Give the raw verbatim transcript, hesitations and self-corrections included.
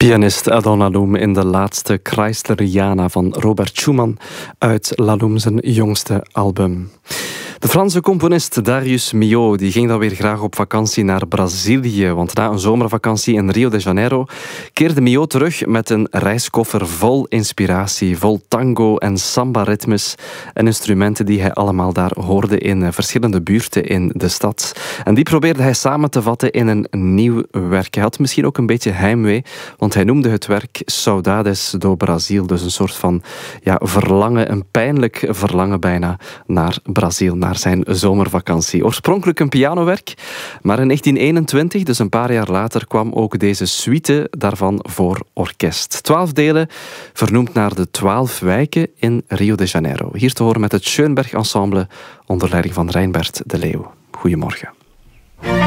Pianist Adon Laloum in de laatste Chrysleriana van Robert Schumann uit Laloum zijn jongste album. De Franse componist Darius Milhaud die ging dan weer graag op vakantie naar Brazilië, want na een zomervakantie in Rio de Janeiro keerde Milhaud terug met een reiskoffer vol inspiratie, vol tango en samba-ritmes en instrumenten die hij allemaal daar hoorde in verschillende buurten in de stad. En die probeerde hij samen te vatten in een nieuw werk. Hij had misschien ook een beetje heimwee, want hij noemde het werk Saudades do Brasil, dus een soort van ja, verlangen, een pijnlijk verlangen bijna naar Brazil, naar zijn zomervakantie. Oorspronkelijk een pianowerk, maar in negentien eenentwintig, dus een paar jaar later, kwam ook deze suite daarvan voor orkest. Twaalf delen, vernoemd naar de twaalf wijken in Rio de Janeiro. Hier te horen met het Schönberg Ensemble onder leiding van Reinbert de Leeuw. Goedemorgen.